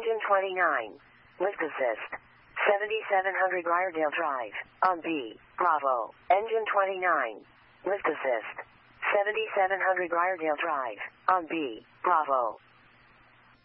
Engine 29. Lift assist. 7700 Ryerdale Drive. On B. Bravo. Engine 29. Lift assist. 7700 Ryerdale Drive. On B. Bravo.